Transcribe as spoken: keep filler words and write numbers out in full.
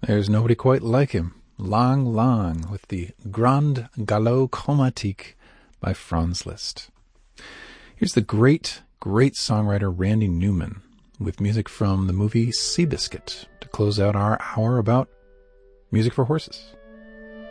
There's nobody quite like him. Lang Lang with the Grand Galop Chromatique by Franz Liszt. Here's the great, great songwriter Randy Newman with music from the movie Seabiscuit to close out our hour about music for horses.